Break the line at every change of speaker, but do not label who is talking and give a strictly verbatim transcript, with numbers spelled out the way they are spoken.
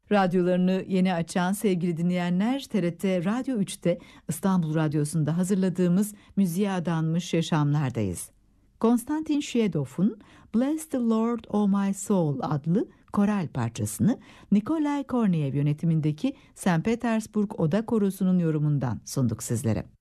Radyolarını yeni açan sevgili dinleyenler, T R T Radyo üçte İstanbul Radyosu'nda hazırladığımız müziğe adanmış yaşamlardayız. Konstantin Şiedov'un Bless the Lord O My Soul adlı koral parçasını Nikolay Korneyev yönetimindeki Sankt Petersburg Oda Korosu'nun yorumundan sunduk sizlere.